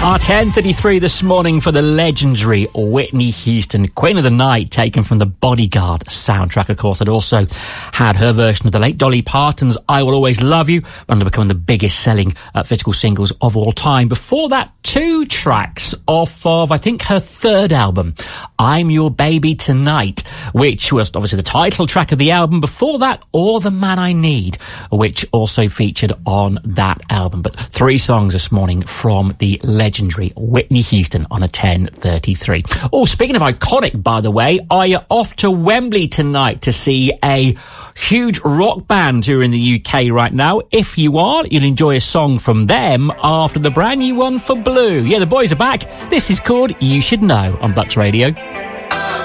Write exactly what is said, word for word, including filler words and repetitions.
Our ten thirty-three this morning for the legendary Whitney Houston, Queen of the Night, taken from the Bodyguard soundtrack. Of course, it also had her version of the late Dolly Parton's I Will Always Love You, one of becoming the biggest selling uh, physical singles of all time. Before that, two tracks off of, I think, her third album, I'm Your Baby Tonight, which was obviously the title track of the album. Before that, All the Man I Need, which also featured on that album. But three songs this morning from the legendary Whitney Houston on a ten thirty-three. Oh, speaking of iconic, by the way, are you off to Wembley tonight to see a huge rock band who are in the U K right now? If you are, you'll enjoy a song from them after the brand new one for Blue. Yeah, the boys are back. This is called You Should Know on Bucks Radio.